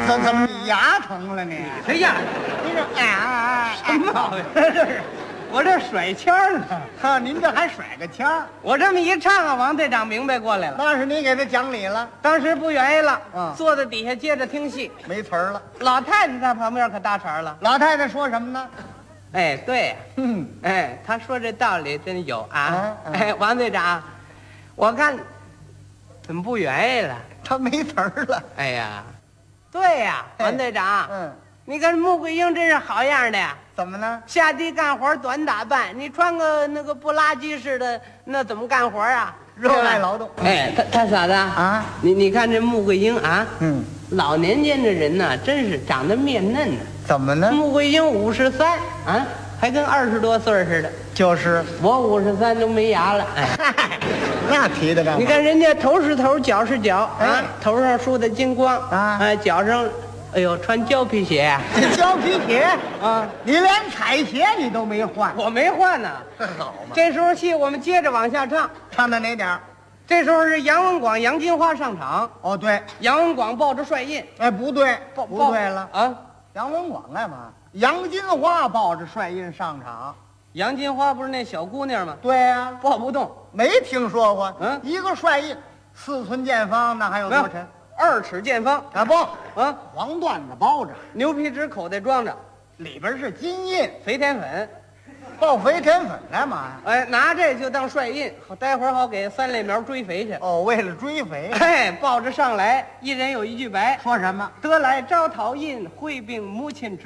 怎么你牙疼了你？ 谁呀？ 你这什么毛病？我这甩签儿呢。 哈，您这还甩个签儿？ 我这么一唱啊，王队长明白过来了。 那是你给他讲理了， 当时不愿意了， 嗯坐在底下接着听戏。 没词儿了。 老太太在旁边可搭茬了。 老太太说什么呢？ 哎，对呀， 嗯， 哎，他说这道理真有啊。哎，王队长，我看怎么不愿意了？ 他没词儿了。 哎呀，对呀， 哎王队长， 嗯， 你看穆桂英真是好样的呀。 怎么呢？ 下地干活短打扮，你穿个那个不拉几似的，那怎么干活啊？ 热爱劳动。 哎，他嫂子啊， 你看这穆桂英啊， 嗯， 老年间的人呢，真是长得面嫩呢。 怎么呢？ 穆桂英53啊，还跟20多岁似的。 就是我53都没牙了，哎， 那提的干嘛？ 你看人家头是头，脚是脚啊哎， 头上梳的金光啊哎，脚上，哎呦，穿胶皮鞋呀这胶皮鞋， 啊， 你连彩鞋你都没换， 我没换呢。 好嘛？ 这时候戏我们接着往下唱， 唱到哪点儿？ 这时候是杨文广、杨金花上场， 哦，对， 杨文广抱着帅印， 哎，不对， 抱不对了。 啊！ 杨文广干嘛？杨金花抱着帅印上场。 杨金花不是那小姑娘吗？ 对呀、 抱不动， 没听说过。 嗯一个帅印，4寸见方，那还有没有多沉？ 2尺见方啊不， 啊， 黄缎子包着， 牛皮纸口袋装着， 里边是金印， 肥田粉， 爆肥田粉干嘛呀？ 哎，拿这就当帅印，好待会儿好给3类苗追肥去。 哦，为了追肥。 哎，抱着上来，一人有一句白， 说什么？ 得来招讨印，会并母亲之。